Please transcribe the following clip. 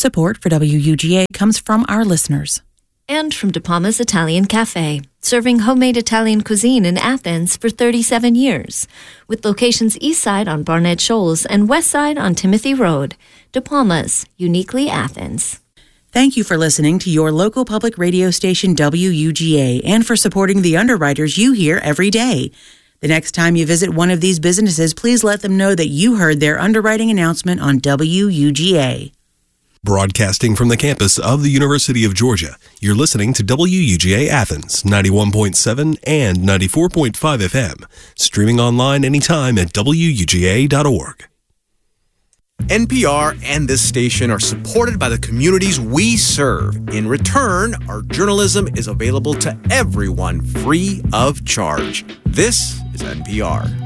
Support for WUGA comes from our listeners. And from De Palma's Italian Cafe, serving homemade Italian cuisine in Athens for 37 years, with locations east side on Barnett Shoals and west side on Timothy Road. De Palma's, uniquely Athens. Thank you for listening to your local public radio station WUGA and for supporting the underwriters you hear every day. The next time you visit one of these businesses, please let them know that you heard their underwriting announcement on WUGA. Broadcasting from the campus of the University of Georgia, you're listening to WUGA Athens, 91.7 and 94.5 FM. Streaming online anytime at WUGA.org. NPR and this station are supported by the communities we serve. In return, our journalism is available to everyone free of charge. This is NPR.